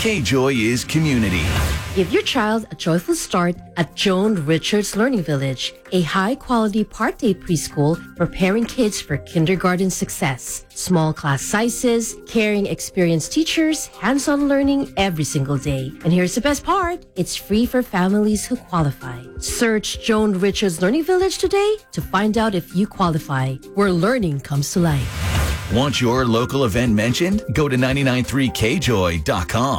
K-Joy is community. Give your child a joyful start at Joan Richards Learning Village, a high-quality part-day preschool preparing kids for kindergarten success. Small class sizes, caring, experienced teachers, hands-on learning every single day. And here's the best part. It's free for families who qualify. Search Joan Richards Learning Village today to find out if you qualify, where learning comes to life. Want your local event mentioned? Go to 993kjoy.com.